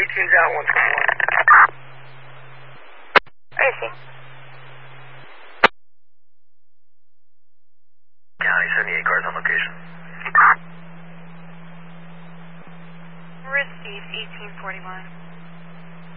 teams out, 121. I see. County, 78 cars on location. Received 1841.